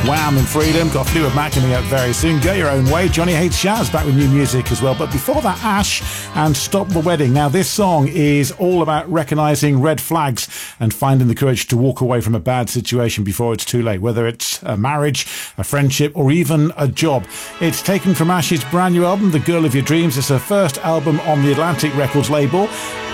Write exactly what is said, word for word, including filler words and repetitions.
Wham and Freedom. Got Fleetwood Mac coming up very soon. Go Your Own Way. Johnny Hates Shaz back with new music as well. But before that, Ash and Stop the Wedding. Now, this song is all about recognising red flags and finding the courage to walk away from a bad situation before it's too late, whether it's a marriage, a friendship, or even a job. It's taken from Ash's brand new album, The Girl of Your Dreams. It's her first album on the Atlantic Records label.